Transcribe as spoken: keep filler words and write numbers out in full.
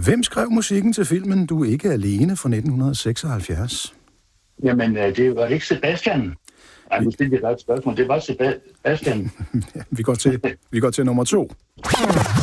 Hvem skrev musikken til filmen Du er ikke alene fra nitten seksoghalvfjerds? Jamen, det var ikke Sebastian. Ej, nu stiller jeg et spørgsmål. Det var Sebastian. vi, går til, vi går til nummer to.